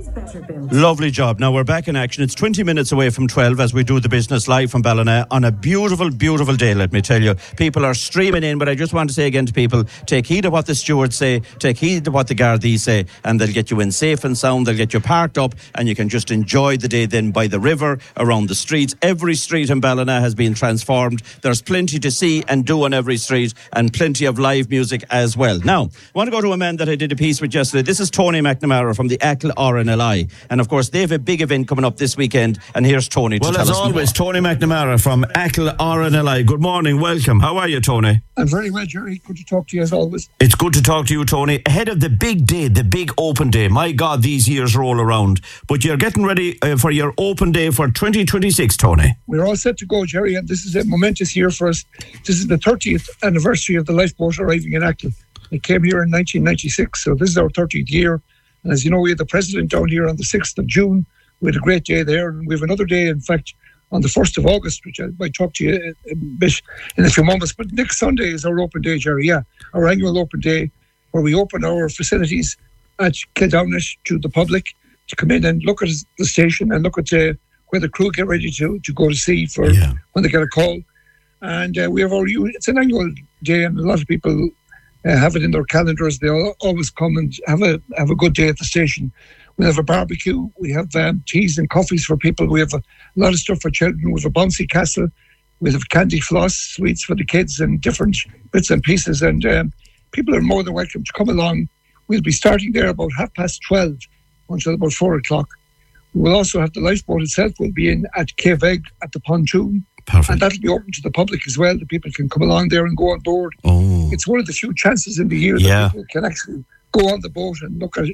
Lovely job. Now we're back in action. It's 20 minutes away from 12 as we do the business live from Ballina on a beautiful, beautiful day, let me tell you. People are streaming in, but I just want to say again to people, take heed of what the stewards say, take heed of what the Gardaí say, and they'll get you in safe and sound, they'll get you parked up, and you can just enjoy the day then by the river, around the streets. Every street in Ballina has been transformed. There's plenty to see and do on every street, and plenty of live music as well. Now, I want to go to a man that I did a piece with yesterday. This is Tony McNamara from the Achill RNLI. And of course, they have a big event coming up this weekend. And here's Tony to tell us more. Well, as always, Tony McNamara from Achill RNLI. Good morning, welcome. How are you, Tony? I'm very well, Jerry. Good to talk to you as always. It's good to talk to you, Tony. Ahead of the big day, the big open day. My God, these years roll around. But you're getting ready for your open day for 2026, Tony. We're all set to go, Jerry, and this is a momentous year for us. This is the 30th anniversary of the lifeboat arriving in Achill. It came here in 1996, so this is our 30th year. And as you know, we had the president down here on the 6th of June. We had a great day there. And we have another day, in fact, on the 1st of August, which I might talk to you a bit in a few moments. But next Sunday is our open day, Jerry. Yeah, our annual open day where we open our facilities at Kildownish to the public to come in and look at the station and look at where the crew get ready to go to sea for when they get a call. And we have it's an annual day, and a lot of people have it in their calendars. They always come and have a good day at the station. We have a barbecue. We have teas and coffees for people. We have a lot of stuff for children. We have a bouncy castle. We have candy floss sweets for the kids and different bits and pieces. And people are more than welcome to come along. We'll be starting there about 12:30 until about 4 o'clock. We will also have the lifeboat itself. We'll be in at Cave Egg at the pontoon. Perfect. And that'll be open to the public as well. The people can come along there and go on board. Oh. It's one of the few chances in the year that people can actually go on the boat and look at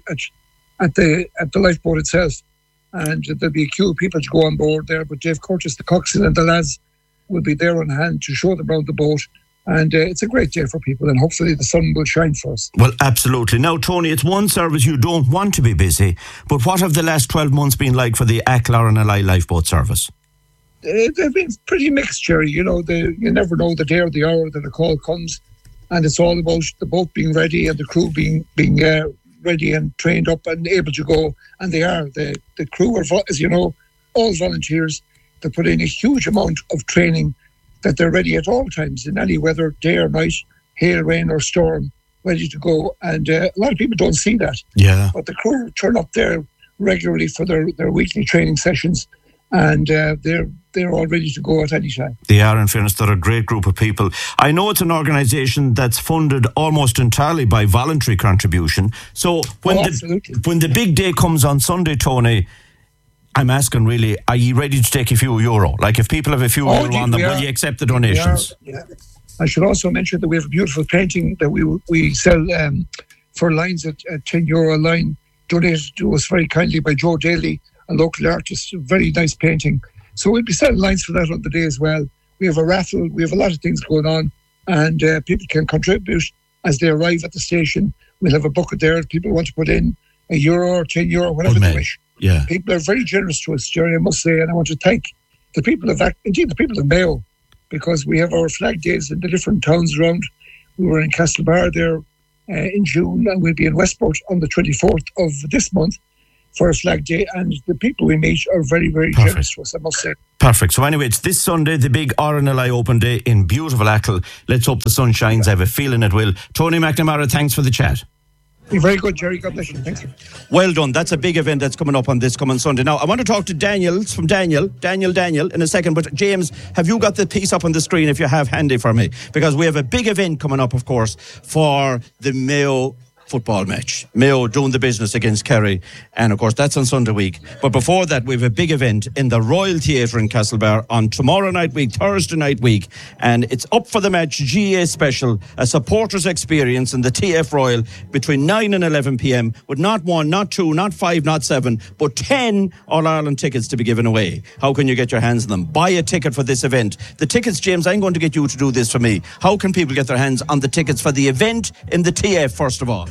the lifeboat itself. And there'll be a queue of people to go on board there. But Dave Curtis, the coxswain, and the lads will be there on hand to show them around the boat. And it's a great day for people, and hopefully the sun will shine for us. Well, absolutely. Now, Tony, it's one service you don't want to be busy, but what have the last 12 months been like for the Achill RNLI lifeboat service? They've been pretty mixed, Jerry. You know, you never know the day or the hour that a call comes, and it's all about the boat being ready and the crew being ready and trained up and able to go. And they are. The crew are, as you know, all volunteers. They put in a huge amount of training that they're ready at all times, in any weather, day or night, hail, rain or storm, ready to go. And a lot of people don't see that. Yeah. But the crew turn up there regularly for their weekly training sessions, and they're all ready to go at any time. They are, in fairness. They're a great group of people. I know it's an organisation that's funded almost entirely by voluntary contribution. So when the big day comes on Sunday, Tony, I'm asking really, are you ready to take a few euro? Like if people have a few euro on them, will you accept the donations? Yeah. I should also mention that we have a beautiful painting that we sell for lines at €10 a line, donated to us very kindly by Joe Daly, a local artist. A very nice painting. So we'll be selling lines for that on the day as well. We have a raffle. We have a lot of things going on, and people can contribute as they arrive at the station. We'll have a bucket there. If people want to put in €1 or €10, whatever they wish. Yeah. People are very generous to us, Jerry, I must say, and I want to thank the people of Mayo, because we have our flag days in the different towns around. We were in Castlebar there in June, and we'll be in Westport on the 24th of this month for a flag day, and the people we meet are very, very generous to us, I must say. Perfect. So anyway, it's this Sunday, the big RNLI Open Day in beautiful Achill. Let's hope the sun shines. I have a feeling it will. Tony McNamara, thanks for the chat. You're very good, Jerry. God bless you. Thank you. Well done. That's a big event that's coming up on this coming Sunday. Now, I want to talk to Daniel in a second. But James, have you got the piece up on the screen if you have handy for me? Because we have a big event coming up, of course, for the Mayo football match. Mayo doing the business against Kerry. And of course, that's on Sunday week. But before that, we have a big event in the Royal Theatre in Castlebar on tomorrow night week, Thursday night week. And it's Up for the Match GA Special, a supporters experience in the TF Royal between 9 and 11 p.m. with not 1, not 2, not 5, not 7, but 10 All-Ireland tickets to be given away. How can you get your hands on them? Buy a ticket for this event. The tickets, James, I'm going to get you to do this for me. How can people get their hands on the tickets for the event in the TF, first of all?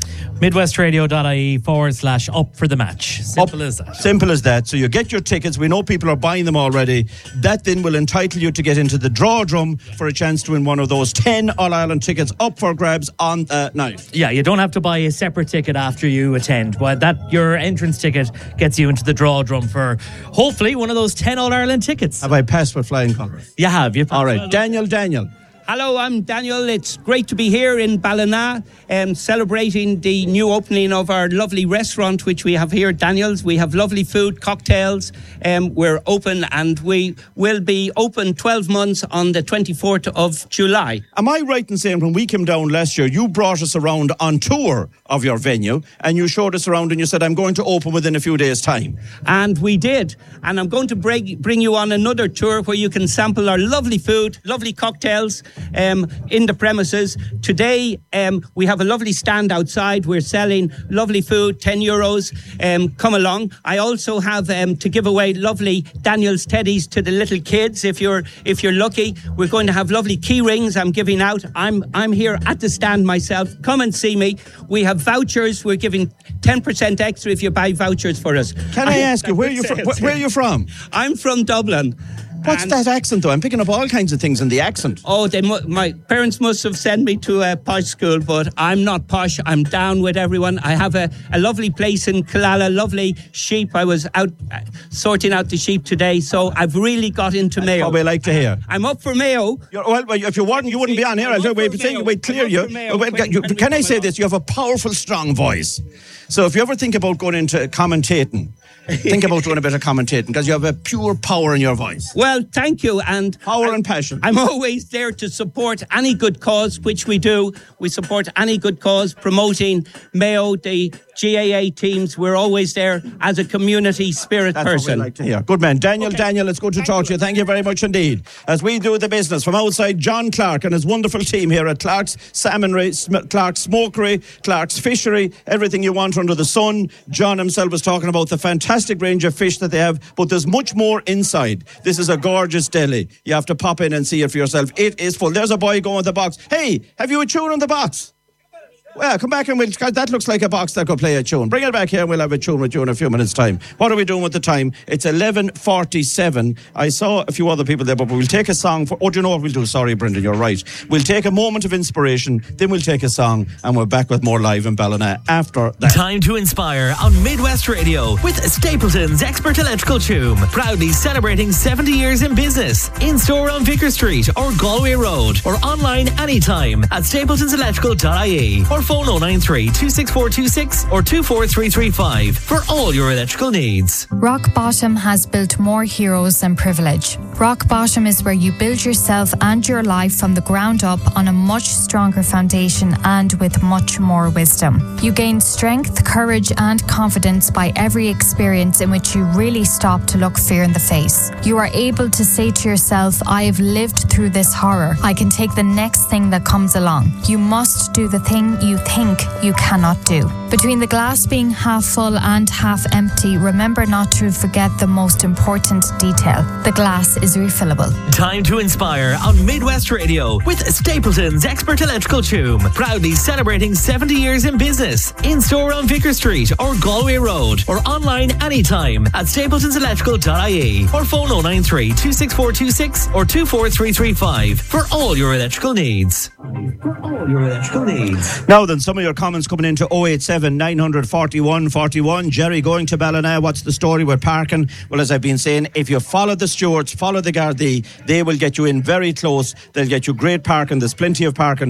MidwestRadio.ie/up for the match. Simple as that. Simple as that. So you get your tickets. We know people are buying them already. That then will entitle you to get into the draw drum for a chance to win one of those 10 All-Ireland tickets up for grabs on night. Yeah, you don't have to buy a separate ticket after you attend, but your entrance ticket gets you into the draw drum for hopefully one of those 10 All-Ireland tickets. Have I passed with flying colours? You have. All right. Daniel. Hello, I'm Daniel. It's great to be here in Ballina, celebrating the new opening of our lovely restaurant, which we have here, Daniel's. We have lovely food, cocktails. We're open, and we will be open 12 months on the 24th of July. Am I right in saying when we came down last year, you brought us around on tour of your venue, and you showed us around and you said, I'm going to open within a few days' time? And we did. And I'm going to bring you on another tour where you can sample our lovely food, lovely cocktails, in the premises. Today, we have a lovely stand outside. We're selling lovely food, €10. Come along. I also have to give away lovely Daniel's teddies to the little kids. If you're lucky, we're going to have lovely key rings I'm giving out. I'm here at the stand myself. Come and see me. We have vouchers. We're giving 10% extra if you buy vouchers for us. Can I ask you, where are you from? I'm from Dublin. What's that accent, though? I'm picking up all kinds of things in the accent. Oh, my parents must have sent me to a posh school, but I'm not posh. I'm down with everyone. I have a lovely place in Killala, lovely sheep. I was out sorting out the sheep today, so I've really got into Mayo. That's what we like to hear. I'm up for Mayo. Well, if you weren't, you wouldn't be on here. I'll clear you. Can I say this? You have a powerful, strong voice. So if you ever think about going into commentating, think about doing a bit of commentating, because you have a pure power in your voice. Well, thank you. And power and passion. I'm always there to support any good cause, which we do. We support any good cause, promoting Mayo, the GAA teams. We're always there as a community spirit person. That's what we like to hear. Good man. Daniel, it's good to talk to you. Thank you very much indeed. As we do the business from outside, John Clark and his wonderful team here at Clark's Salmonry, Clark's Smokery, Clark's Fishery, everything you want under the sun. John himself was talking about the fantastic range of fish that they have, but there's much more inside. This is a gorgeous deli. You have to pop in and see it for yourself. It is full. There's a boy going with the box. Hey, have you a tune on the box? Well, come back and that looks like a box that could play a tune. Bring it back here and we'll have a tune with you in a few minutes' time. What are we doing with the time? It's 11:47. I saw a few other people there, but we'll take a song for... Oh, do you know what we'll do? Sorry, Brendan, you're right. We'll take a moment of inspiration, then we'll take a song, and we're back with more live in Ballina after that. Time to inspire on Midwest Radio with Stapleton's Expert Electrical Tune. Proudly celebrating 70 years in business. In store on Vicar Street or Galway Road, or online anytime at stapletonselectrical.ie, or phone 093 26426 or 24335 for all your electrical needs. Rock Bottom has built more heroes than privilege. Rock Bottom is where you build yourself and your life from the ground up on a much stronger foundation and with much more wisdom. You gain strength, courage and confidence by every experience in which you really stop to look fear in the face. You are able to say to yourself, I have lived through this horror. I can take the next thing that comes along. You must do the thing you think you cannot do. Between the glass being half full and half empty, remember not to forget the most important detail. The glass is refillable. Time to inspire on Midwest Radio with Stapleton's Expert Electrical Tune. Proudly celebrating 70 years in business. In store on Vicar Street or Galway Road, or online anytime at stapletonselectrical.ie, or phone 093 26426 or 24335 for all your electrical needs. Now then, some of your comments coming into 087 941 41. Jerry, going to Ballina, what's the story with parking? Well, as I've been saying, if you follow the stewards, follow the Gardaí, they will get you in very close. They'll get you great parking. There's plenty of parking.